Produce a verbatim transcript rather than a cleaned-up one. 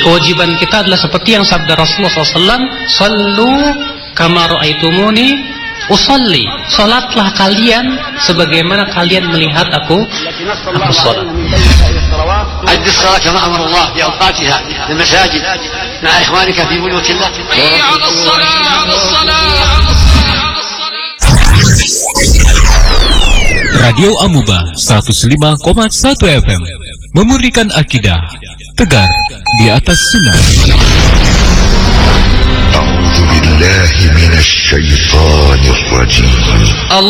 kewajiban kita adalah seperti yang sabda Rasulullah shallallahu alaihi wasallam, "Sallu kama ra'aitumuni usalli." Salatlah kalian sebagaimana kalian melihat aku aku salat. أد الصلاة كما أمر الله في أوقاتها في المساجد مع إخوانك في بيوت الله. على الصلاة على الصلاة. Radio Amuba seratus lima koma satu F M memurnikan akidah, tegar di atas sunnah. A'udzu billahi minasy syaithanir rajim.